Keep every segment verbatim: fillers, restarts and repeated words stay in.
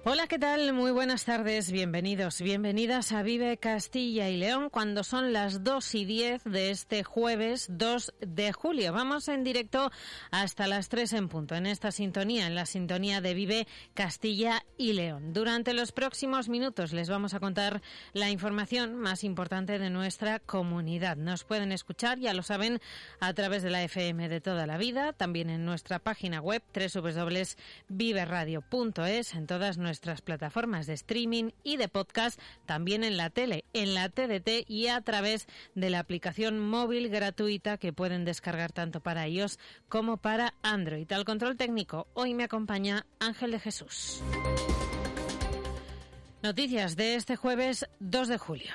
Hola, ¿qué tal? Muy buenas tardes, bienvenidos, bienvenidas a Vive Castilla y León cuando son las dos y diez de este jueves dos de julio. Vamos en directo hasta las tres en punto en esta sintonía, en la sintonía de Vive Castilla y León. Durante los próximos minutos les vamos a contar la información más importante de nuestra comunidad. Nos pueden escuchar, ya lo saben, a través de la F M de toda la vida, también en nuestra página web doble u doble u doble u punto vive radio punto es, en todas nuestras nuestras plataformas de streaming y de podcast, también en la tele, en la T D T y a través de la aplicación móvil gratuita que pueden descargar tanto para iOS como para Android. Al control técnico, hoy me acompaña Ángel de Jesús. Noticias de este jueves dos de julio.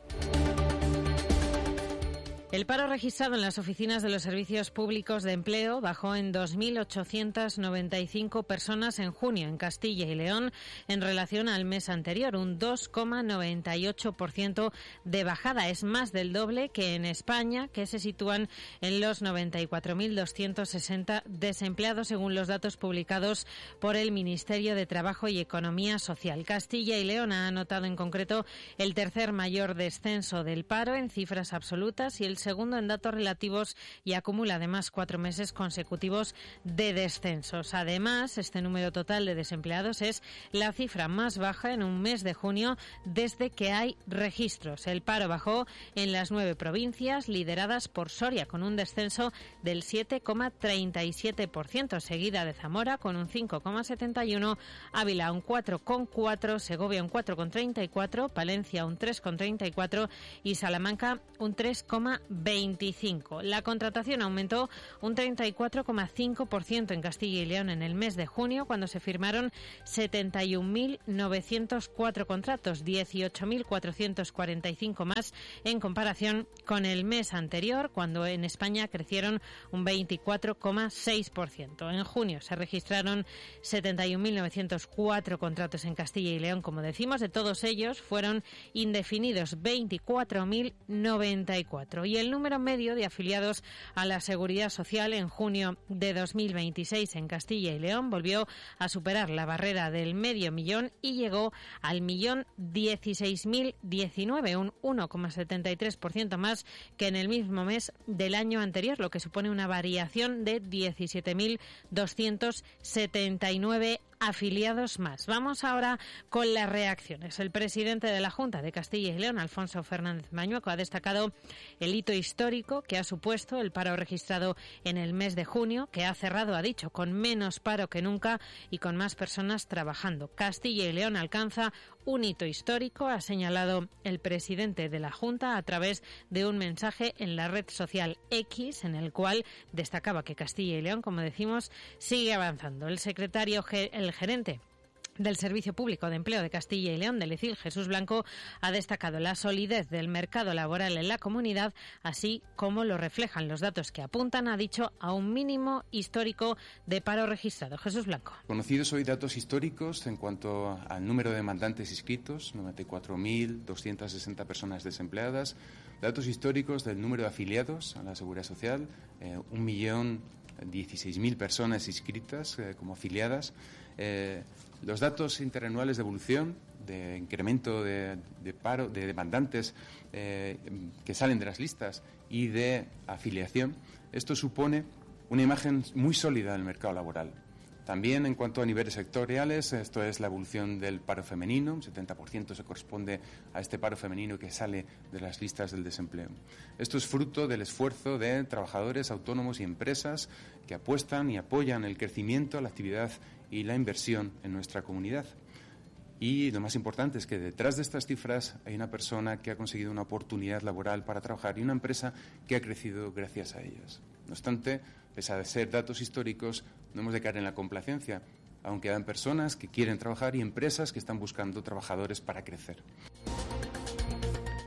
El paro registrado en las oficinas de los servicios públicos de empleo bajó en dos mil ochocientas noventa y cinco personas en junio en Castilla y León en relación al mes anterior, un dos coma noventa y ocho por ciento de bajada. Es más del doble que en España, que se sitúan en los noventa y cuatro mil doscientos sesenta desempleados según los datos publicados por el Ministerio de Trabajo y Economía Social. Castilla y León ha anotado en concreto el tercer mayor descenso del paro en cifras absolutas y el segundo en datos relativos y acumula además cuatro meses consecutivos de descensos. Además, este número total de desempleados es la cifra más baja en un mes de junio desde que hay registros. El paro bajó en las nueve provincias lideradas por Soria con un descenso del siete coma treinta y siete por ciento, seguida de Zamora con un cinco coma setenta y uno por ciento, Ávila un cuatro coma cuatro por ciento, Segovia un cuatro coma treinta y cuatro por ciento, Palencia un tres coma treinta y cuatro por ciento y Salamanca un tres coma veinticinco. La contratación aumentó un treinta y cuatro coma cinco por ciento en Castilla y León en el mes de junio, cuando se firmaron setenta y un mil novecientos cuatro contratos, dieciocho mil cuatrocientos cuarenta y cinco más en comparación con el mes anterior, cuando en España crecieron un veinticuatro coma seis por ciento. En junio se registraron setenta y un mil novecientos cuatro contratos en Castilla y León, como decimos. De todos ellos fueron indefinidos veinticuatro mil noventa y cuatro. Y el número medio de afiliados a la Seguridad Social en junio de dos mil veintiséis en Castilla y León volvió a superar la barrera del medio millón y llegó al millón dieciséis mil diecinueve, un uno coma setenta y tres por ciento más que en el mismo mes del año anterior, lo que supone una variación de diecisiete mil doscientos setenta y nueve afiliados más. Vamos ahora con las reacciones. El presidente de la Junta de Castilla y León, Alfonso Fernández Mañueco, ha destacado el hito histórico que ha supuesto el paro registrado en el mes de junio, que ha cerrado, ha dicho, con menos paro que nunca y con más personas trabajando. Castilla y León alcanza un hito histórico, ha señalado el presidente de la Junta a través de un mensaje en la red social X, en el cual destacaba que Castilla y León, como decimos, sigue avanzando. El secretario, el gerente del Servicio Público de Empleo de Castilla y León, del E C I L, Jesús Blanco, ha destacado la solidez del mercado laboral en la comunidad, así como lo reflejan los datos que apuntan, ha dicho, a un mínimo histórico de paro registrado. Jesús Blanco. Conocidos hoy datos históricos en cuanto al número de demandantes inscritos, noventa y cuatro mil doscientas sesenta personas desempleadas, datos históricos del número de afiliados a la Seguridad Social, eh, un millón dieciséis mil personas inscritas eh, como afiliadas, eh, los datos interanuales de evolución, de incremento de, de paro, de demandantes eh, que salen de las listas y de afiliación. Esto supone una imagen muy sólida del mercado laboral. También en cuanto a niveles sectoriales, esto es la evolución del paro femenino, un setenta por ciento se corresponde a este paro femenino que sale de las listas del desempleo. Esto es fruto del esfuerzo de trabajadores autónomos y empresas que apuestan y apoyan el crecimiento, la actividad y la inversión en nuestra comunidad. Y lo más importante es que detrás de estas cifras hay una persona que ha conseguido una oportunidad laboral para trabajar y una empresa que ha crecido gracias a ellas. No obstante, pese a ser datos históricos, no hemos de caer en la complacencia, aunque quedan personas que quieren trabajar y empresas que están buscando trabajadores para crecer.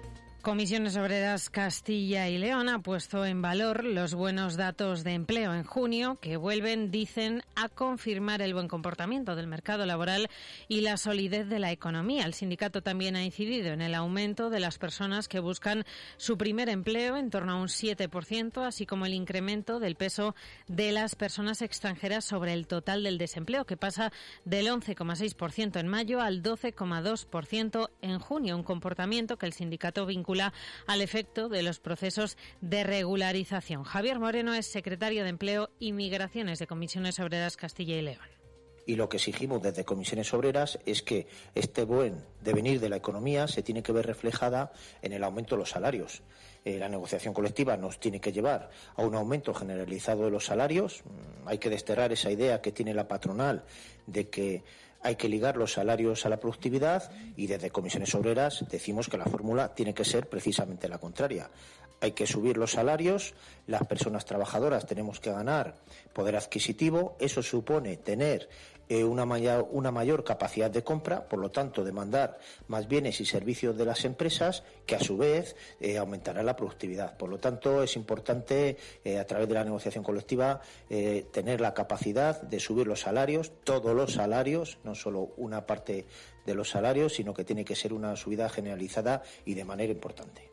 Comisiones Obreras Castilla y León ha puesto en valor los buenos datos de empleo en junio, que vuelven, dicen, a confirmar el buen comportamiento del mercado laboral y la solidez de la economía. El sindicato también ha incidido en el aumento de las personas que buscan su primer empleo, en torno a un siete por ciento, así como el incremento del peso de las personas extranjeras sobre el total del desempleo, que pasa del once coma seis por ciento en mayo al doce coma dos por ciento en junio, un comportamiento que el sindicato vincula al efecto de los procesos de regularización. Javier Moreno es secretario de Empleo y Migraciones de Comisiones Obreras Castilla y León. Y lo que exigimos desde Comisiones Obreras es que este buen devenir de la economía se tiene que ver reflejada en el aumento de los salarios. Eh, la negociación colectiva nos tiene que llevar a un aumento generalizado de los salarios. Mm, hay que desterrar esa idea que tiene la patronal de que hay que ligar los salarios a la productividad, y desde Comisiones Obreras decimos que la fórmula tiene que ser precisamente la contraria. Hay que subir los salarios, las personas trabajadoras tenemos que ganar poder adquisitivo, eso supone tener eh, una, mayor, una mayor capacidad de compra, por lo tanto demandar más bienes y servicios de las empresas, que a su vez eh, aumentará la productividad. Por lo tanto, es importante eh, a través de la negociación colectiva eh, tener la capacidad de subir los salarios, todos los salarios, no solo una parte de los salarios, sino que tiene que ser una subida generalizada y de manera importante.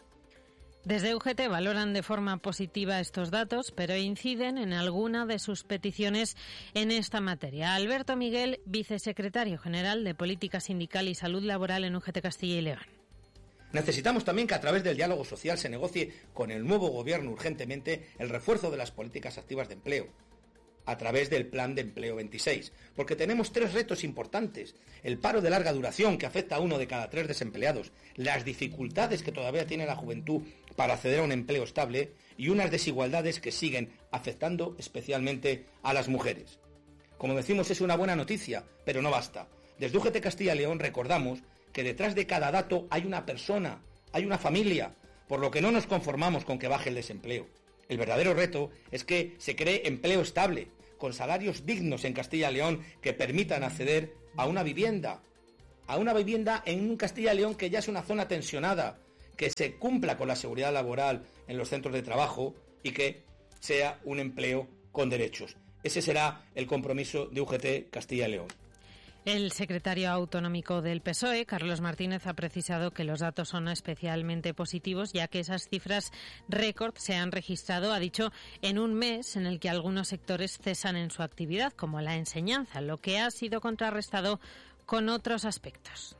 Desde U G T valoran de forma positiva estos datos, pero inciden en alguna de sus peticiones en esta materia. Alberto Miguel, vicesecretario general de Política Sindical y Salud Laboral en U G T Castilla y León. Necesitamos también que a través del diálogo social se negocie con el nuevo gobierno urgentemente el refuerzo de las políticas activas de empleo, a través del Plan de Empleo veintiséis, porque tenemos tres retos importantes: el paro de larga duración, que afecta a uno de cada tres desempleados, las dificultades que todavía tiene la juventud para acceder a un empleo estable y unas desigualdades que siguen afectando especialmente a las mujeres. Como decimos, es una buena noticia, pero no basta. Desde U G T Castilla y León recordamos que detrás de cada dato hay una persona, hay una familia, por lo que no nos conformamos con que baje el desempleo. El verdadero reto es que se cree empleo estable, con salarios dignos en Castilla y León que permitan acceder a una vivienda, a una vivienda en un Castilla y León que ya es una zona tensionada, que se cumpla con la seguridad laboral en los centros de trabajo y que sea un empleo con derechos. Ese será el compromiso de U G T Castilla y León. El secretario autonómico del P S O E, Carlos Martínez, ha precisado que los datos son especialmente positivos, ya que esas cifras récord se han registrado, ha dicho, en un mes en el que algunos sectores cesan en su actividad, como la enseñanza, lo que ha sido contrarrestado con otros aspectos.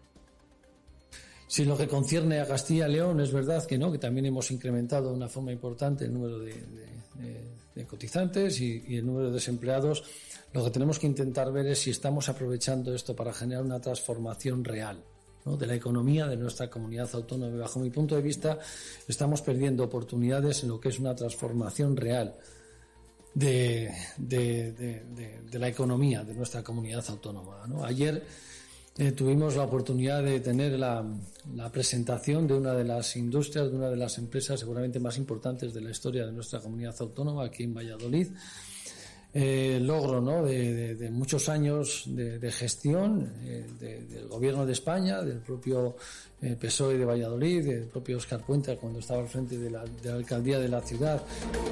Si lo que concierne a Castilla y León es verdad que no, que también hemos incrementado de una forma importante el número de, de, de, de cotizantes y, y el número de desempleados. Lo que tenemos que intentar ver es si estamos aprovechando esto para generar una transformación real, ¿no?, de la economía de nuestra comunidad autónoma. Bajo mi punto de vista, estamos perdiendo oportunidades en lo que es una transformación real de, de, de, de, de la economía de nuestra comunidad autónoma, ¿no? Ayer eh, tuvimos la oportunidad de tener la, la presentación de una de las industrias, de una de las empresas seguramente más importantes de la historia de nuestra comunidad autónoma, aquí en Valladolid. Eh, logro, ¿no?, de, de, de muchos años de, de gestión eh, de, del Gobierno de España, del propio eh, P S O E de Valladolid, del propio Óscar Puente cuando estaba al frente de la, de la alcaldía de la ciudad.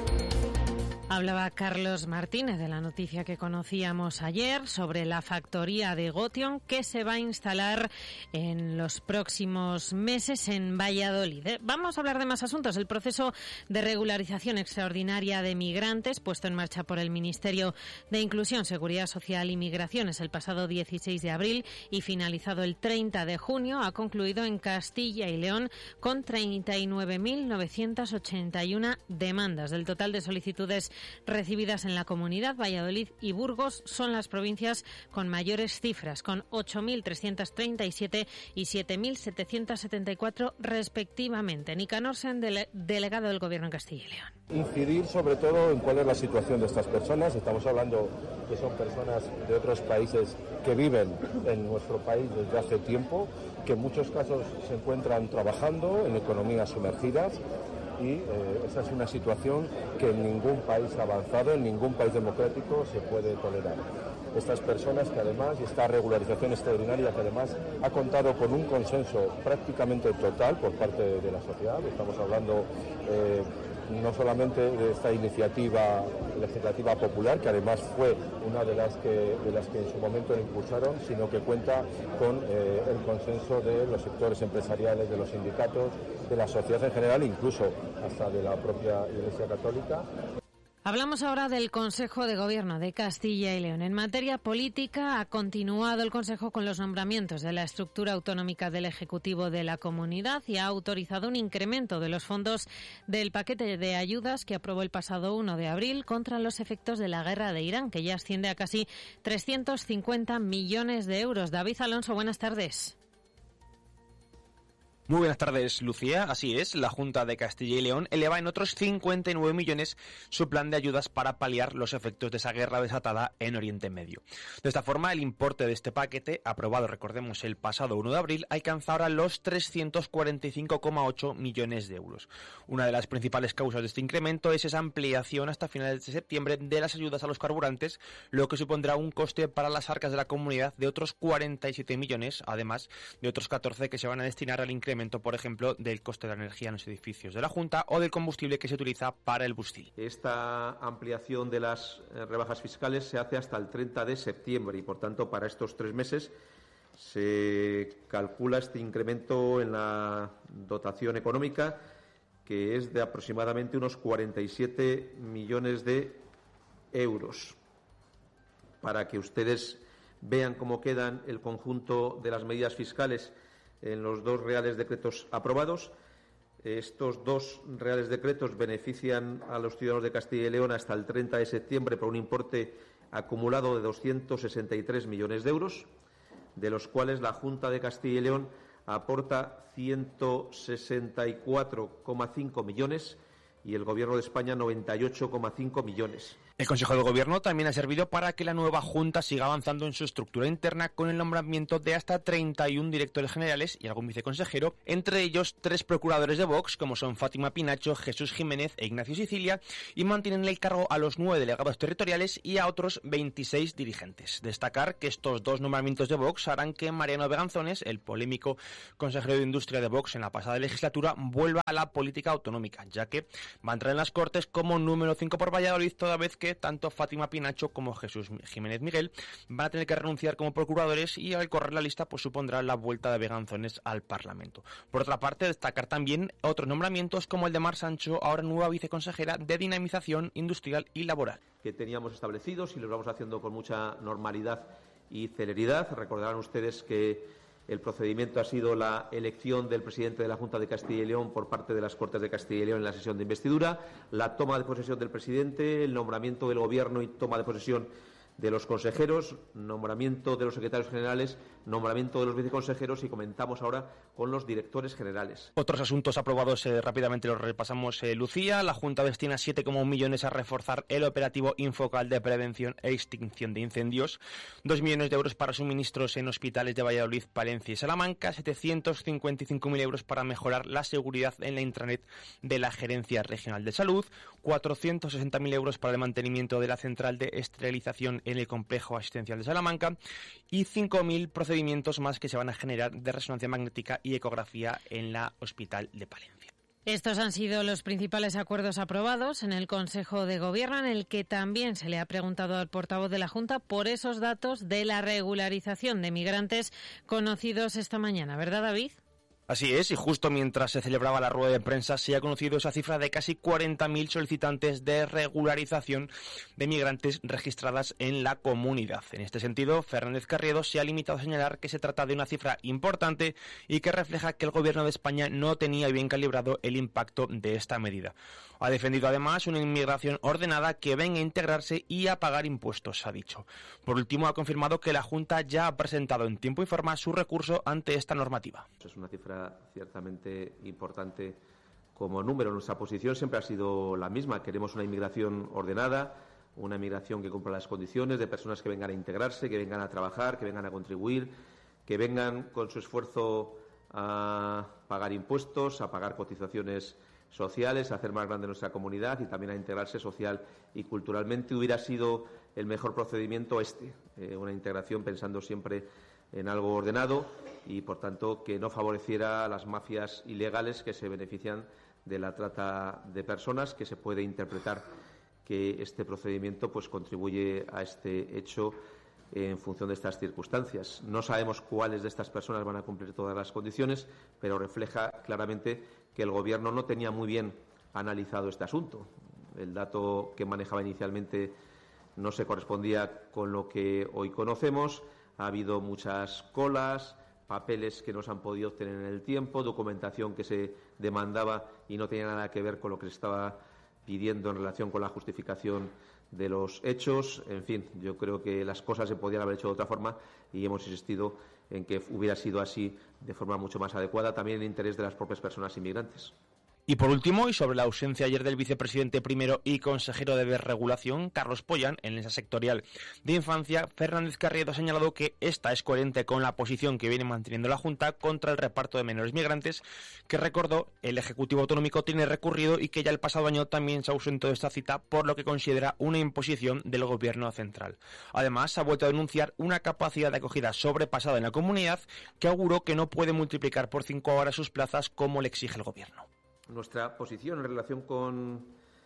Hablaba Carlos Martínez de la noticia que conocíamos ayer sobre la factoría de Gotion que se va a instalar en los próximos meses en Valladolid. Vamos a hablar de más asuntos. El proceso de regularización extraordinaria de migrantes puesto en marcha por el Ministerio de Inclusión, Seguridad Social y Migraciones el pasado dieciséis de abril y finalizado el treinta de junio ha concluido en Castilla y León con treinta y nueve mil novecientas ochenta y una demandas. Del total de solicitudes recibidas en la comunidad, Valladolid y Burgos son las provincias con mayores cifras, con ocho mil trescientas treinta y siete y siete mil setecientas setenta y cuatro respectivamente. Nicanor Sen, dele- delegado del Gobierno en Castilla y León. Incidir sobre todo en cuál es la situación de estas personas. Estamos hablando que son personas de otros países que viven en nuestro país desde hace tiempo, que en muchos casos se encuentran trabajando en economías sumergidas. Y eh, esa es una situación que en ningún país avanzado, en ningún país democrático se puede tolerar. estas personas que además, y esta regularización extraordinaria que además ha contado con un consenso prácticamente total por parte de la sociedad. Estamos hablando eh, no solamente de esta iniciativa legislativa popular, que además fue una de las que, de las que en su momento la impulsaron, sino que cuenta con eh, el consenso de los sectores empresariales, de los sindicatos, de la sociedad en general, incluso hasta de la propia Iglesia Católica. Hablamos ahora del Consejo de Gobierno de Castilla y León. En materia política, ha continuado el Consejo con los nombramientos de la estructura autonómica del Ejecutivo de la Comunidad y ha autorizado un incremento de los fondos del paquete de ayudas que aprobó el pasado uno de abril contra los efectos de la guerra de Irán, que ya asciende a casi trescientos cincuenta millones de euros. David Alonso, buenas tardes. Muy buenas tardes, Lucía. Así es, la Junta de Castilla y León eleva en otros cincuenta y nueve millones su plan de ayudas para paliar los efectos de esa guerra desatada en Oriente Medio. De esta forma, el importe de este paquete, aprobado, recordemos, el pasado uno de abril, alcanza ahora los trescientos cuarenta y cinco coma ocho millones de euros. Una de las principales causas de este incremento es esa ampliación hasta finales de septiembre de las ayudas a los carburantes, lo que supondrá un coste para las arcas de la comunidad de otros cuarenta y siete millones, además de otros catorce que se van a destinar al incremento, por ejemplo, del coste de la energía en los edificios de la Junta o del combustible que se utiliza para el Bustil. Esta ampliación de las rebajas fiscales se hace hasta el treinta de septiembre y, por tanto, para estos tres meses se calcula este incremento en la dotación económica, que es de aproximadamente unos cuarenta y siete millones de euros. Para que ustedes vean cómo quedan el conjunto de las medidas fiscales en los dos reales decretos aprobados. Estos dos reales decretos benefician a los ciudadanos de Castilla y León hasta el treinta de septiembre por un importe acumulado de doscientos sesenta y tres millones de euros, de los cuales la Junta de Castilla y León aporta ciento sesenta y cuatro coma cinco millones y el Gobierno de España noventa y ocho coma cinco millones. El Consejo de Gobierno también ha servido para que la nueva Junta siga avanzando en su estructura interna con el nombramiento de hasta treinta y uno directores generales y algún viceconsejero, entre ellos tres procuradores de Vox, como son Fátima Pinacho, Jesús Jiménez e Ignacio Sicilia, y mantienen el cargo a los nueve delegados territoriales y a otros veintiséis dirigentes. Destacar que estos dos nombramientos de Vox harán que Mariano Beganzones, el polémico consejero de Industria de Vox en la pasada legislatura, vuelva a la política autonómica, ya que va a entrar en las Cortes como número cinco por Valladolid, toda vez que tanto Fátima Pinacho como Jesús Jiménez Miguel van a tener que renunciar como procuradores y al correr la lista pues supondrá la vuelta de Beganzones al Parlamento. Por otra parte, destacar también otros nombramientos como el de Mar Sancho, ahora nueva viceconsejera de Dinamización Industrial y Laboral. Que teníamos establecidos y los vamos haciendo con mucha normalidad y celeridad. Recordarán ustedes que el procedimiento ha sido la elección del presidente de la Junta de Castilla y León por parte de las Cortes de Castilla y León en la sesión de investidura, la toma de posesión del presidente, el nombramiento del Gobierno y toma de posesión de los consejeros, nombramiento de los secretarios generales, nombramiento de los viceconsejeros y comentamos ahora con los directores generales. Otros asuntos aprobados eh, rápidamente los repasamos, eh, Lucía. La Junta destina siete coma uno millones a reforzar el operativo Infocal de prevención e extinción de incendios, dos millones de euros para suministros en hospitales de Valladolid, Palencia y Salamanca, setecientos cincuenta y cinco mil euros para mejorar la seguridad en la intranet de la Gerencia Regional de Salud, cuatrocientos sesenta mil euros para el mantenimiento de la central de esterilización en el complejo asistencial de Salamanca y cinco mil procedimientos más que se van a generar de resonancia magnética y ecografía en la Hospital de Palencia. Estos han sido los principales acuerdos aprobados en el Consejo de Gobierno, en el que también se le ha preguntado al portavoz de la Junta por esos datos de la regularización de migrantes conocidos esta mañana, ¿verdad, David? Así es, y justo mientras se celebraba la rueda de prensa se ha conocido esa cifra de casi cuarenta mil solicitantes de regularización de migrantes registradas en la comunidad. En este sentido, Fernández Carriedo se ha limitado a señalar que se trata de una cifra importante y que refleja que el Gobierno de España no tenía bien calibrado el impacto de esta medida. Ha defendido además una inmigración ordenada que venga a integrarse y a pagar impuestos, ha dicho. Por último, ha confirmado que la Junta ya ha presentado en tiempo y forma su recurso ante esta normativa. Es una cifra ciertamente importante como número. Nuestra posición siempre ha sido la misma. Queremos una inmigración ordenada, una inmigración que cumpla las condiciones de personas que vengan a integrarse, que vengan a trabajar, que vengan a contribuir, que vengan con su esfuerzo a pagar impuestos, a pagar cotizaciones sociales, a hacer más grande nuestra comunidad y también a integrarse social y culturalmente. Hubiera sido el mejor procedimiento este, eh, una integración pensando siempre en algo ordenado y, por tanto, que no favoreciera a las mafias ilegales que se benefician de la trata de personas, que se puede interpretar que este procedimiento pues contribuye a este hecho en función de estas circunstancias. No sabemos cuáles de estas personas van a cumplir todas las condiciones, pero refleja claramente que el Gobierno no tenía muy bien analizado este asunto. El dato que manejaba inicialmente no se correspondía con lo que hoy conocemos. Ha habido muchas colas, papeles que no se han podido obtener en el tiempo, documentación que se demandaba y no tenía nada que ver con lo que se estaba pidiendo en relación con la justificación de los hechos. En fin, yo creo que las cosas se podían haber hecho de otra forma y hemos insistido en que hubiera sido así de forma mucho más adecuada, también en interés de las propias personas inmigrantes. Y por último, y sobre la ausencia ayer del vicepresidente primero y consejero de Desregulación, Carlos Pollán, en esa sectorial de Infancia, Fernández Carriedo ha señalado que esta es coherente con la posición que viene manteniendo la Junta contra el reparto de menores migrantes, que, recordó, el Ejecutivo Autonómico tiene recurrido y que ya el pasado año también se ausentó de esta cita por lo que considera una imposición del Gobierno central. Además, ha vuelto a denunciar una capacidad de acogida sobrepasada en la comunidad que auguró que no puede multiplicar por cinco ahora sus plazas como le exige el Gobierno. Nuestra posición en relación con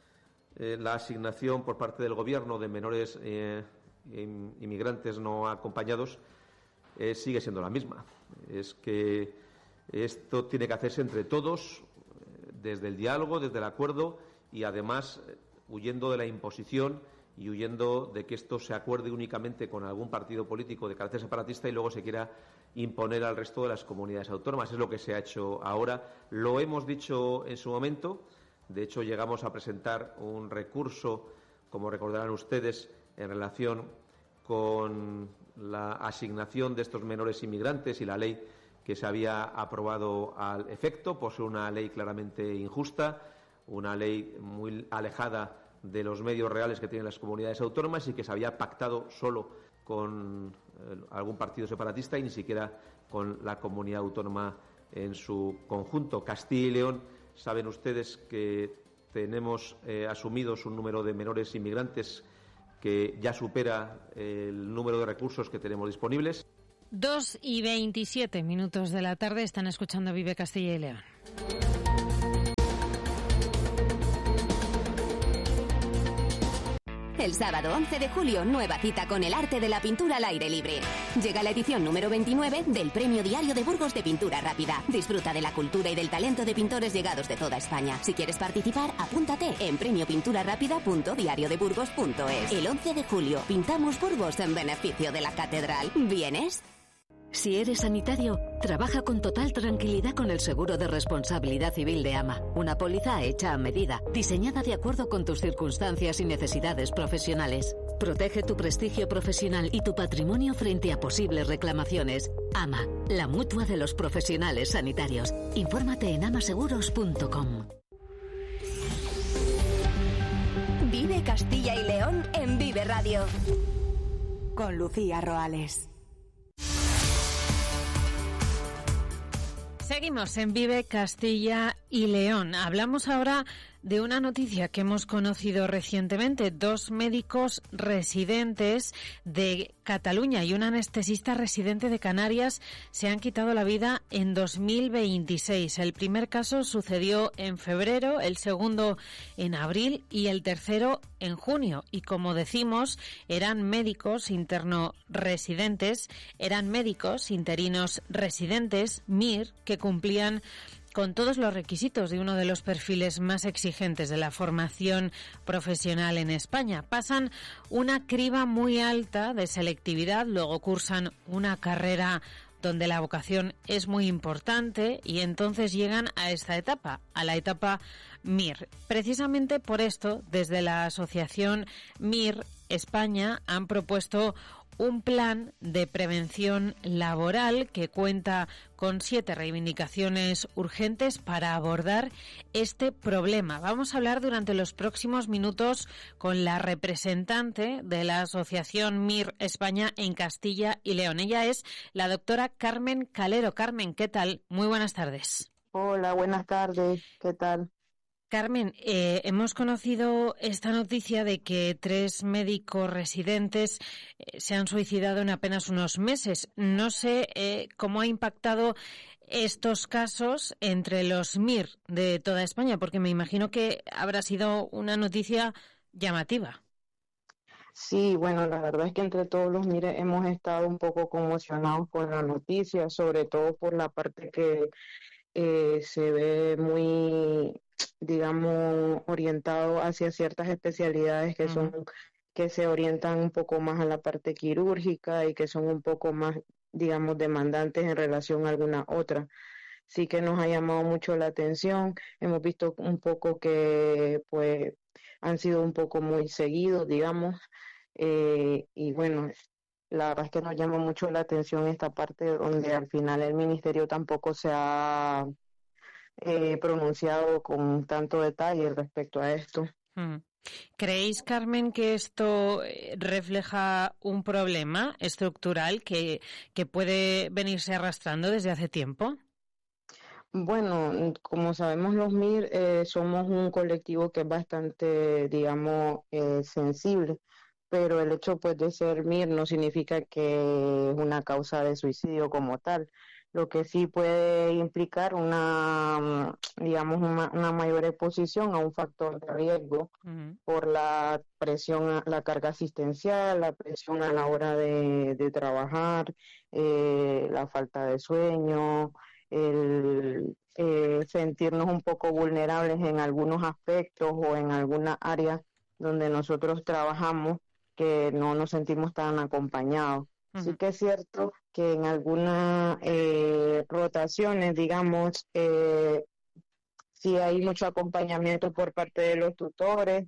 eh, la asignación por parte del Gobierno de menores eh, inmigrantes no acompañados eh, sigue siendo la misma. Es que esto tiene que hacerse entre todos, desde el diálogo, desde el acuerdo y, además, huyendo de la imposición y huyendo de que esto se acuerde únicamente con algún partido político de carácter separatista y luego se quiera imponer al resto de las comunidades autónomas. Es lo que se ha hecho ahora. Lo hemos dicho en su momento. De hecho, llegamos a presentar un recurso, como recordarán ustedes, en relación con la asignación de estos menores inmigrantes y la ley que se había aprobado al efecto, por ser una ley claramente injusta, una ley muy alejada de los medios reales que tienen las comunidades autónomas y que se había pactado solo con eh, algún partido separatista y ni siquiera con la comunidad autónoma en su conjunto. Castilla y León, saben ustedes que tenemos eh, asumidos un número de menores inmigrantes que ya supera eh, el número de recursos que tenemos disponibles. Dos y veintisiete minutos de la tarde, están escuchando Vive Castilla y León. El sábado once de julio, nueva cita con el arte de la pintura al aire libre. Llega la edición número veintinueve del Premio Diario de Burgos de Pintura Rápida. Disfruta de la cultura y del talento de pintores llegados de toda España. Si quieres participar, apúntate en premio pintura rápida punto diario de burgos punto es. El once de julio, pintamos Burgos en beneficio de la catedral. ¿Vienes? Si eres sanitario, trabaja con total tranquilidad con el seguro de responsabilidad civil de AMA. Una póliza hecha a medida, diseñada de acuerdo con tus circunstancias y necesidades profesionales. Protege tu prestigio profesional y tu patrimonio frente a posibles reclamaciones. AMA, la mutua de los profesionales sanitarios. Infórmate en amaseguros punto com. Vive Castilla y León en Vive Radio. Con Lucía Roales. Seguimos en Vive Castilla y León. Hablamos ahora de una noticia que hemos conocido recientemente. Dos médicos residentes de Cataluña y un anestesista residente de Canarias se han quitado la vida en dos mil veintiséis. El primer caso sucedió en febrero, el segundo en abril y el tercero en junio. Y como decimos, eran médicos interno residentes, eran médicos interinos residentes, M I R, que cumplían con todos los requisitos de uno de los perfiles más exigentes de la formación profesional en España. Pasan una criba muy alta de selectividad, luego cursan una carrera donde la vocación es muy importante y entonces llegan a esta etapa, a la etapa M I R. Precisamente por esto, desde la asociación M I R España han propuesto un plan de prevención laboral que cuenta con siete reivindicaciones urgentes para abordar este problema. Vamos a hablar durante los próximos minutos con la representante de la Asociación M I R España en Castilla y León. Ella es la doctora Carmen Calero. Carmen, ¿qué tal? Muy buenas tardes. Hola, buenas tardes. ¿Qué tal? Carmen, eh, hemos conocido esta noticia de que tres médicos residentes eh, se han suicidado en apenas unos meses. No sé eh, cómo ha impactado estos casos entre los M I R de toda España, porque me imagino que habrá sido una noticia llamativa. Sí, bueno, la verdad es que entre todos los M I R hemos estado un poco conmocionados con la noticia, sobre todo por la parte que eh, se ve muy, digamos, orientado hacia ciertas especialidades que son, uh-huh. que se orientan un poco más a la parte quirúrgica y que son un poco más, digamos, demandantes en relación a alguna otra. Sí que nos ha llamado mucho la atención. Hemos visto un poco que, pues, han sido un poco muy seguidos, digamos, eh, y bueno, la verdad es que nos llama mucho la atención esta parte donde al final el ministerio tampoco se ha eh, pronunciado con tanto detalle respecto a esto. Hmm. ¿Creéis, Carmen, que esto refleja un problema estructural que, que puede venirse arrastrando desde hace tiempo? Bueno, como sabemos los M I R eh, somos un colectivo que es bastante, digamos, eh, sensible, pero el hecho pues de ser M I R no significa que es una causa de suicidio como tal. Lo que sí puede implicar una, digamos, una, una mayor exposición a un factor de riesgo uh-huh. por la presión, la carga asistencial, la presión a la hora de, de trabajar, eh, la falta de sueño, el eh, sentirnos un poco vulnerables en algunos aspectos o en alguna área donde nosotros trabajamos que no nos sentimos tan acompañados. Uh-huh. Sí que es cierto que en algunas eh, rotaciones, digamos, eh, sí hay mucho acompañamiento por parte de los tutores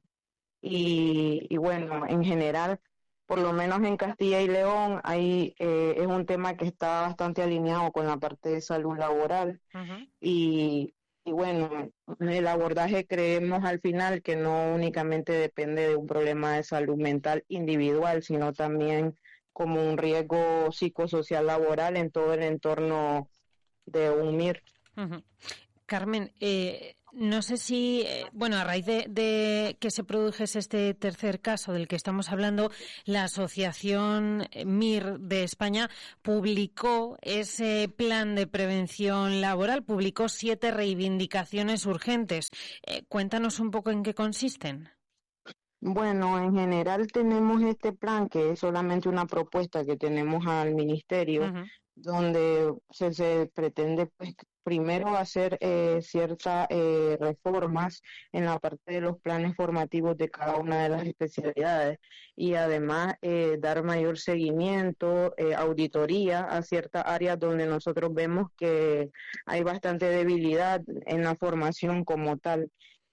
y, y bueno, en general, por lo menos en Castilla y León, hay, eh, es un tema que está bastante alineado con la parte de salud laboral. Uh-huh. y, y bueno, el abordaje creemos al final que no únicamente depende de un problema de salud mental individual, sino también como un riesgo psicosocial laboral en todo el entorno de un M I R. Uh-huh. Carmen, eh, no sé si, eh, bueno, a raíz de, de que se produjese este tercer caso del que estamos hablando, la Asociación M I R de España publicó ese plan de prevención laboral, publicó siete reivindicaciones urgentes. Eh, cuéntanos un poco en qué consisten. Bueno, en general tenemos este plan que es solamente una propuesta que tenemos al ministerio, uh-huh. donde se, se pretende pues primero hacer eh, ciertas eh, reformas en la parte de los planes formativos de cada una de las especialidades y además eh, dar mayor seguimiento, eh, auditoría a ciertas áreas donde nosotros vemos que hay bastante debilidad en la formación como tal.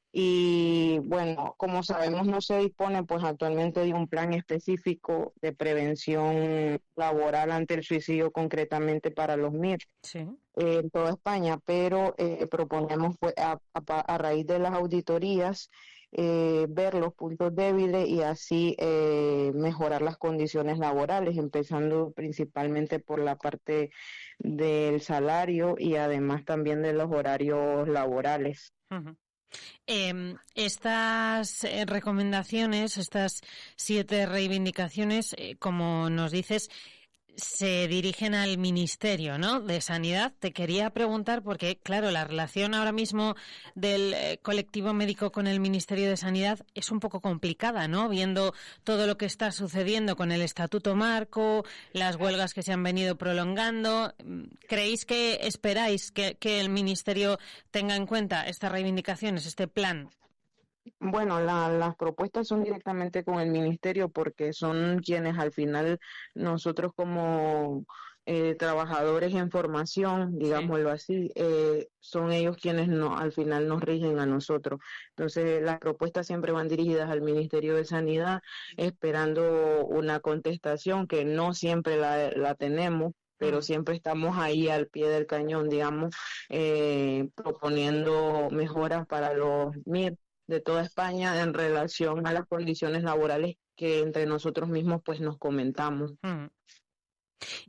Y bueno, como sabemos no se dispone pues actualmente de un plan específico de prevención laboral ante el suicidio concretamente para los M I R sí. eh, en toda España, pero eh, proponemos pues a, a, a raíz de las auditorías eh, ver los puntos débiles y así eh, mejorar las condiciones laborales, empezando principalmente por la parte del salario y además también de los horarios laborales. Uh-huh. Eh, estas eh, recomendaciones, estas siete reivindicaciones, eh, como nos dices, se dirigen al Ministerio, ¿no?, de Sanidad. Te quería preguntar, porque, claro, la relación ahora mismo del eh, colectivo médico con el Ministerio de Sanidad es un poco complicada, ¿no?, viendo todo lo que está sucediendo con el Estatuto Marco, las huelgas que se han venido prolongando. ¿Creéis que esperáis que, que el Ministerio tenga en cuenta estas reivindicaciones, este plan? Bueno, la, las propuestas son directamente con el ministerio porque son quienes al final nosotros como eh, trabajadores en formación, digámoslo así, eh, son ellos quienes no, al final nos rigen a nosotros. Entonces las propuestas siempre van dirigidas al Ministerio de Sanidad esperando una contestación que no siempre la, la tenemos, pero siempre estamos ahí al pie del cañón, digamos, eh, proponiendo mejoras para los M I R de toda España en relación a las condiciones laborales que entre nosotros mismos pues nos comentamos. Hmm.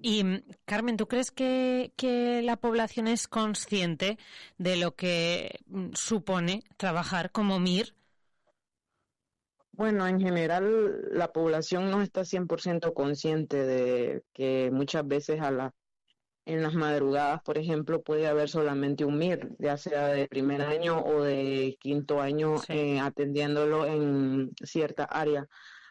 Y, Carmen, ¿tú crees que, que la población es consciente de lo que supone trabajar como M I R? Bueno, en general la población no está cien por ciento consciente de que muchas veces a la, en las madrugadas, por ejemplo, puede haber solamente un M I R, ya sea de primer año o de quinto año, sí. eh, atendiéndolo en cierta área.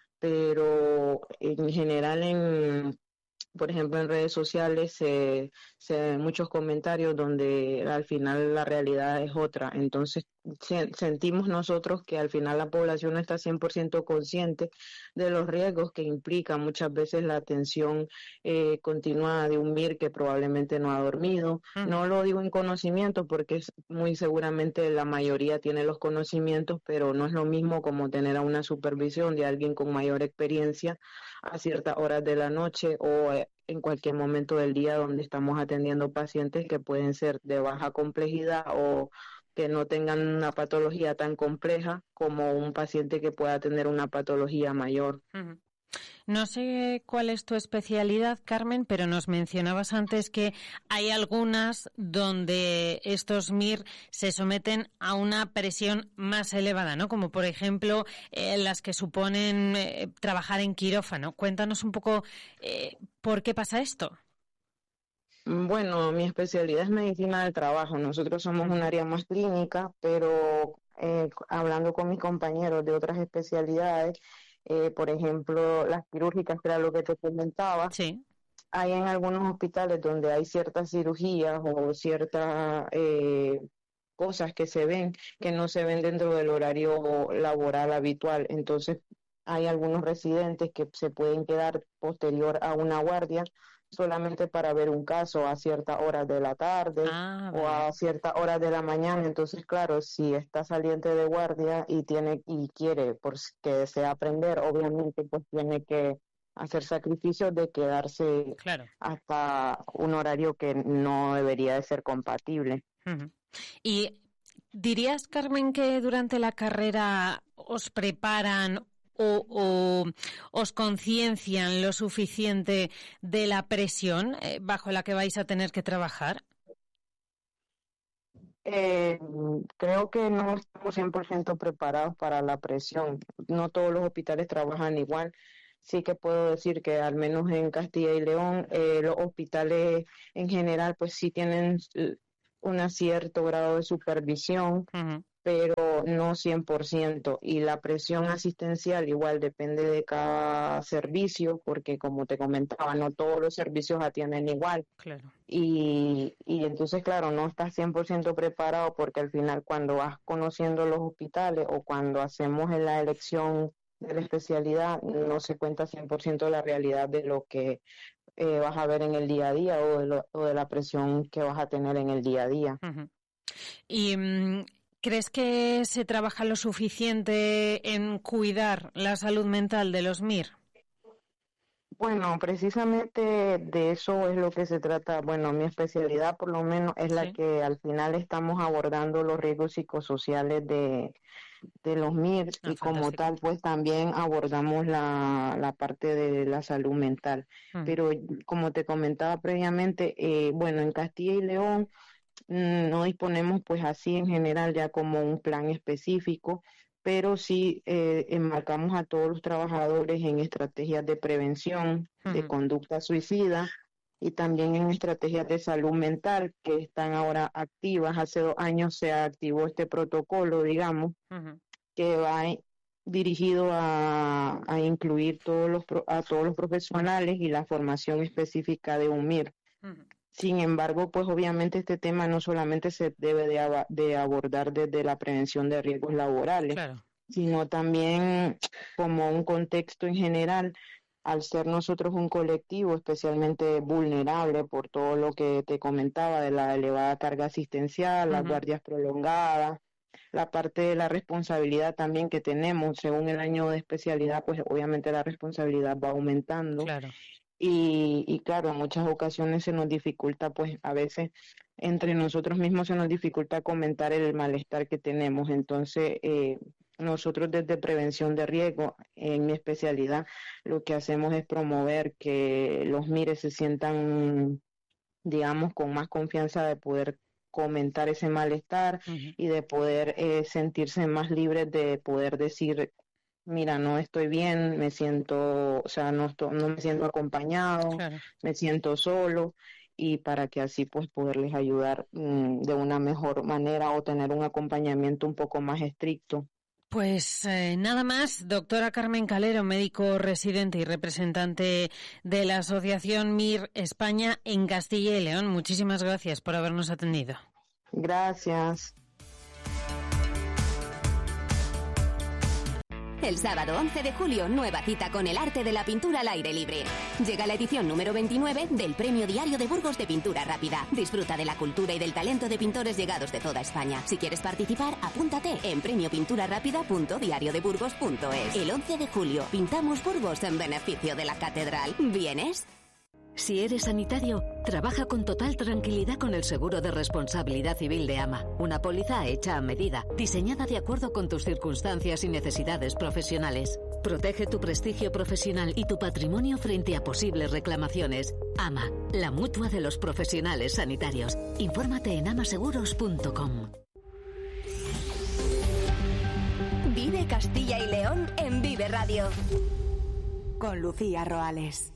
Pero en general, en, por ejemplo, en redes sociales se, se ven muchos comentarios donde al final la realidad es otra. Entonces se, sentimos nosotros que al final la población no está cien por ciento consciente de los riesgos que implica muchas veces la atención eh, continuada de un M I R que probablemente no ha dormido. Uh-huh. No lo digo en conocimiento porque es, muy seguramente la mayoría tiene los conocimientos, pero no es lo mismo como tener a una supervisión de alguien con mayor experiencia a ciertas horas de la noche o eh, en cualquier momento del día donde estamos atendiendo pacientes que pueden ser de baja complejidad o que no tengan una patología tan compleja como un paciente que pueda tener una patología mayor. Uh-huh. No sé cuál es tu especialidad, Carmen, pero nos mencionabas antes que hay algunas donde estos M I R se someten a una presión más elevada, ¿no? Como por ejemplo eh, las que suponen eh, trabajar en quirófano. Cuéntanos un poco eh, por qué pasa esto. Bueno, mi especialidad es medicina del trabajo. Nosotros somos un área más clínica, pero eh, hablando con mis compañeros de otras especialidades, eh, por ejemplo, las quirúrgicas, que era lo que te comentaba, sí. Hay en algunos hospitales donde hay ciertas cirugías o ciertas eh, cosas que se ven que no se ven dentro del horario laboral habitual. Entonces, hay algunos residentes que se pueden quedar posterior a una guardia solamente para ver un caso a ciertas horas de la tarde ah, o a ciertas horas de la mañana. Entonces, claro, si está saliente de guardia y tiene y quiere pues, que desea aprender, obviamente pues tiene que hacer sacrificios de quedarse claro. hasta un horario que no debería de ser compatible. Uh-huh. Y ¿dirías, Carmen, que durante la carrera os preparan O, o os conciencian lo suficiente de la presión eh, bajo la que vais a tener que trabajar? Eh, creo que no estamos cien por ciento preparados para la presión. No todos los hospitales trabajan igual. Sí que puedo decir que al menos en Castilla y León eh, los hospitales en general pues sí tienen un cierto grado de supervisión, uh-huh. pero no cien por ciento, y la presión asistencial igual depende de cada servicio, porque como te comentaba, no todos los servicios atienden igual. Claro. Y, y entonces, claro, no estás cien por ciento preparado porque al final cuando vas conociendo los hospitales o cuando hacemos la elección de la especialidad, no se cuenta cien por ciento de la realidad de lo que eh, vas a ver en el día a día o de, lo, o de la presión que vas a tener en el día a día. Uh-huh. Y um... ¿crees que se trabaja lo suficiente en cuidar la salud mental de los M I R? Bueno, precisamente de eso es lo que se trata. Bueno, mi especialidad por lo menos es sí. la que al final estamos abordando los riesgos psicosociales de, de los M I R ah, y fantástico. Como tal pues también abordamos la, la parte de la salud mental. Uh-huh. Pero como te comentaba previamente, eh, bueno, en Castilla y León no disponemos pues así en general ya como un plan específico, pero sí eh, enmarcamos a todos los trabajadores en estrategias de prevención uh-huh. de conducta suicida y también en estrategias de salud mental que están ahora activas. Hace dos años se activó este protocolo, digamos, uh-huh. que va dirigido a, a incluir todos los a todos los profesionales y la formación específica de un M I R. Uh-huh. Sin embargo, pues obviamente este tema no solamente se debe de, ab- de abordar desde la prevención de riesgos laborales, claro. sino también como un contexto en general, al ser nosotros un colectivo especialmente vulnerable por todo lo que te comentaba de la elevada carga asistencial, uh-huh. las guardias prolongadas, la parte de la responsabilidad también que tenemos, según el año de especialidad, pues obviamente la responsabilidad va aumentando. Claro. Y, y claro, en muchas ocasiones se nos dificulta, pues a veces entre nosotros mismos se nos dificulta comentar el malestar que tenemos. Entonces, eh, nosotros desde prevención de riesgo, en mi especialidad, lo que hacemos es promover que los MIRES se sientan, digamos, con más confianza de poder comentar ese malestar uh-huh. y de poder eh, sentirse más libres de poder decir, mira, no estoy bien, me siento, o sea, no, estoy, no me siento acompañado, claro. me siento solo, y para que así pues poderles ayudar mmm, de una mejor manera o tener un acompañamiento un poco más estricto. Pues eh, nada más, doctora Carmen Calero, médico residente y representante de la Asociación MIR España en Castilla y León. Muchísimas gracias por habernos atendido. Gracias. El sábado once de julio, nueva cita con el arte de la pintura al aire libre. Llega la edición número veintinueve del Premio Diario de Burgos de Pintura Rápida. Disfruta de la cultura y del talento de pintores llegados de toda España. Si quieres participar, apúntate en premio pintura rápida punto diario de burgos punto es. El once de julio, pintamos Burgos en beneficio de la catedral. ¿Vienes? Si eres sanitario, trabaja con total tranquilidad con el seguro de responsabilidad civil de AMA. Una póliza hecha a medida, diseñada de acuerdo con tus circunstancias y necesidades profesionales. Protege tu prestigio profesional y tu patrimonio frente a posibles reclamaciones. AMA, la mutua de los profesionales sanitarios. Infórmate en amaseguros punto com. Vive Castilla y León en Vive Radio. Con Lucía Roales.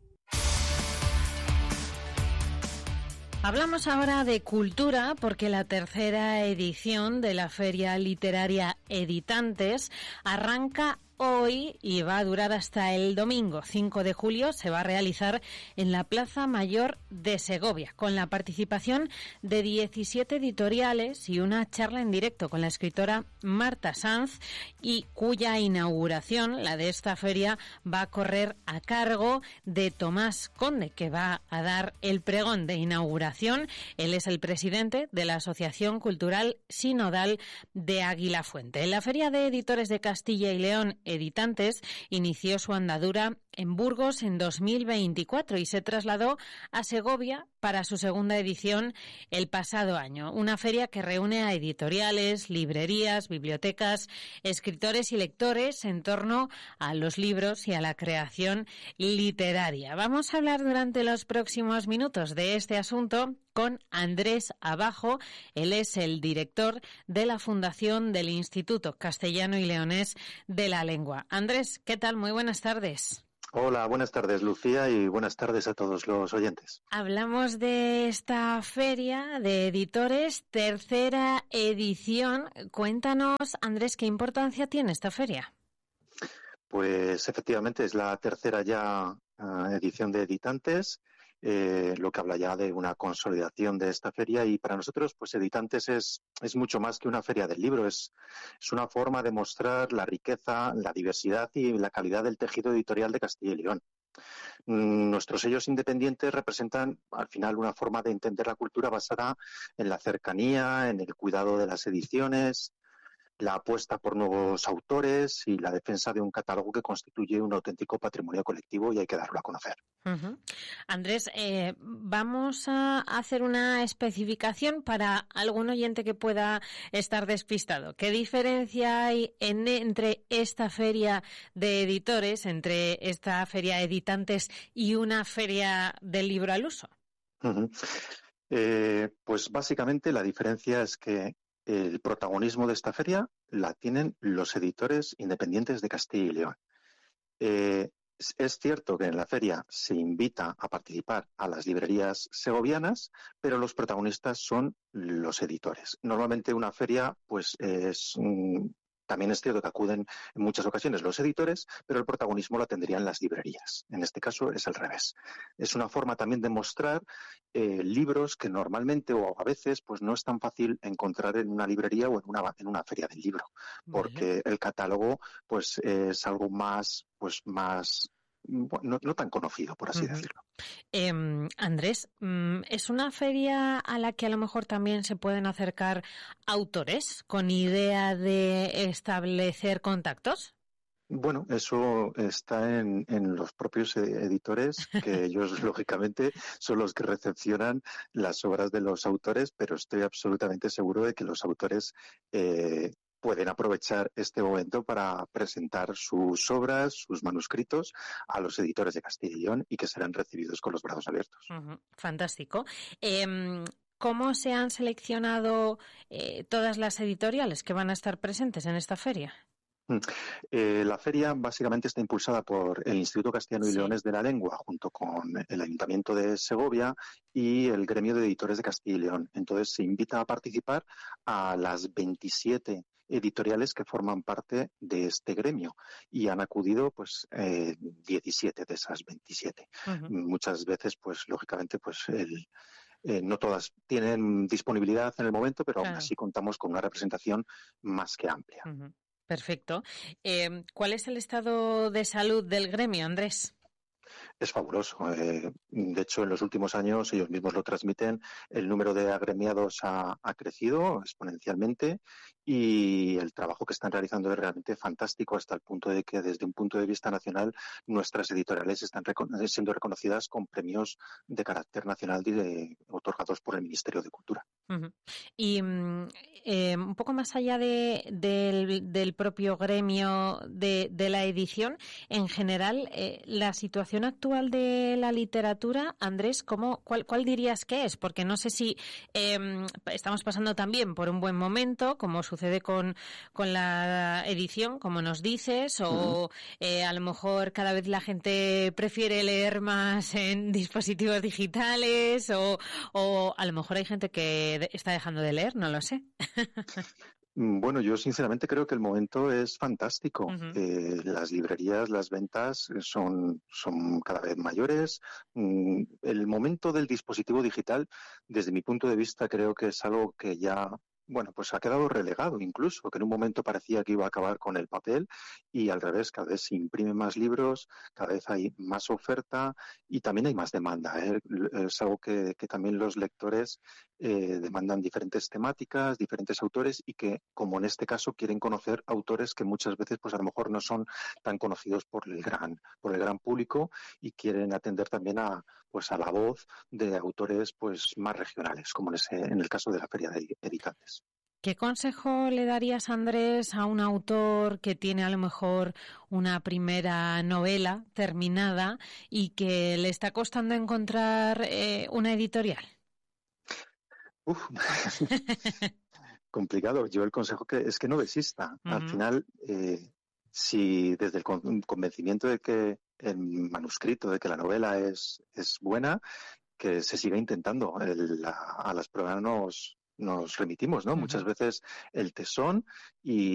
Hablamos ahora de cultura porque la tercera edición de la Feria Literaria Editantes arranca hoy y va a durar hasta el domingo cinco de julio. Se va a realizar en la Plaza Mayor de Segovia con la participación de diecisiete editoriales y una charla en directo con la escritora Marta Sanz, y cuya inauguración, la de esta feria, va a correr a cargo de Tomás Conde, que va a dar el pregón de inauguración. Él es el presidente de la Asociación Cultural Sinodal de Águila Fuente. La Feria de Editores de Castilla y León Editantes inició su andadura en Burgos en dos mil veinticuatro y se trasladó a Segovia para su segunda edición el pasado año. Una feria que reúne a editoriales, librerías, bibliotecas, escritores y lectores en torno a los libros y a la creación literaria. Vamos a hablar durante los próximos minutos de este asunto con Andrés Abajo. Él es el director de la Fundación del Instituto Castellano y Leonés de la Lengua. Andrés, ¿qué tal? Muy buenas tardes. Hola, buenas tardes, Lucía, y buenas tardes a todos los oyentes. Hablamos de esta feria de editores, tercera edición. Cuéntanos, Andrés, ¿qué importancia tiene esta feria? Pues efectivamente es la tercera ya uh, edición de Editantes, eh, lo que habla ya de una consolidación de esta feria, y para nosotros, pues Editantes es, es mucho más que una feria del libro, es, es una forma de mostrar la riqueza, la diversidad y la calidad del tejido editorial de Castilla y León. Nuestros sellos independientes representan al final una forma de entender la cultura basada en la cercanía, en el cuidado de las ediciones, la apuesta por nuevos autores y la defensa de un catálogo que constituye un auténtico patrimonio colectivo y hay que darlo a conocer. Uh-huh. Andrés, eh, vamos a hacer una especificación para algún oyente que pueda estar despistado. ¿Qué diferencia hay en, entre esta feria de editores, entre esta feria Editantes y una feria del libro al uso? Uh-huh. Eh, pues básicamente la diferencia es que el protagonismo de esta feria la tienen los editores independientes de Castilla y León. Eh, es cierto que en la feria se invita a participar a las librerías segovianas, pero los protagonistas son los editores. Normalmente una feria, pues es... Mm, También es cierto que acuden en muchas ocasiones los editores, pero el protagonismo lo tendrían las librerías. En este caso es al revés. Es una forma también de mostrar eh, libros que normalmente o a veces pues no es tan fácil encontrar en una librería o en una, en una feria del libro, porque uh-huh. el catálogo pues es algo más, pues más no, no tan conocido, por así uh-huh. decirlo. Eh, Andrés, ¿es una feria a la que a lo mejor también se pueden acercar autores con idea de establecer contactos? Bueno, eso está en, en los propios editores, que ellos lógicamente son los que recepcionan las obras de los autores, pero estoy absolutamente seguro de que los autores eh, pueden aprovechar este momento para presentar sus obras, sus manuscritos a los editores de Castilla y León y que serán recibidos con los brazos abiertos. Uh-huh. Fantástico. Eh, ¿Cómo se han seleccionado eh, todas las editoriales que van a estar presentes en esta feria? Eh, la feria básicamente está impulsada por el Instituto Castellano y Sí. Leones de la Lengua, junto con el Ayuntamiento de Segovia y el Gremio de Editores de Castilla y León. Entonces se invita a participar a las veintisiete editoriales que forman parte de este gremio y han acudido pues eh, diecisiete de esas veintisiete. Uh-huh. Muchas veces, pues lógicamente, pues el Eh, no todas tienen disponibilidad en el momento, pero Claro. aún así contamos con una representación más que amplia. Uh-huh. Perfecto. Eh, ¿Cuál es el estado de salud del gremio, Andrés? Es fabuloso. Eh, de hecho, en los últimos años, ellos mismos lo transmiten, el número de agremiados ha, ha crecido exponencialmente y el trabajo que están realizando es realmente fantástico, hasta el punto de que desde un punto de vista nacional nuestras editoriales están reco- siendo reconocidas con premios de carácter nacional de, otorgados por el Ministerio de Cultura. Uh-huh. Y eh, un poco más allá de, del, del propio gremio de, de la edición, en general, eh, la situación actual de la literatura, Andrés, ¿cómo, cuál, ¿cuál dirías que es? Porque no sé si eh, estamos pasando también por un buen momento, como sucede con, con la edición, como nos dices, o uh-huh. eh, a lo mejor cada vez la gente prefiere leer más en dispositivos digitales, o, o a lo mejor hay gente que está dejando de leer, no lo sé. Bueno, yo sinceramente creo que el momento es fantástico. Uh-huh. Eh, las librerías, las ventas son, son cada vez mayores. Mm, el momento del dispositivo digital, desde mi punto de vista, creo que es algo que ya, bueno, pues ha quedado relegado incluso, que en un momento parecía que iba a acabar con el papel y al revés, cada vez se imprimen más libros, cada vez hay más oferta y también hay más demanda, ¿eh? Es algo que, que también los lectores eh, demandan diferentes temáticas, diferentes autores y que, como en este caso, quieren conocer autores que muchas veces pues a lo mejor no son tan conocidos por el gran, por el gran público y quieren atender también a, pues a la voz de autores pues más regionales, como en, ese, en el caso de la Feria de Editantes. ¿Qué consejo le darías, Andrés, a un autor que tiene a lo mejor una primera novela terminada y que le está costando encontrar eh, una editorial? Uf. Complicado. Yo el consejo que es que no desista. Uh-huh. Al final, eh, si desde el convencimiento de que el manuscrito, de que la novela es, es buena, que se siga intentando. El, la, a las pruebas nos, nos remitimos, ¿no? Uh-huh. Muchas veces el tesón y